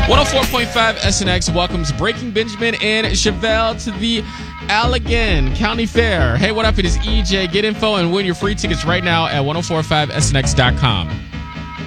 104.5 SNX welcomes Breaking Benjamin and Chevelle to the Allegan County Fair. Hey, what up? It is EJ. Get info and win your free tickets right now at 1045snx.com.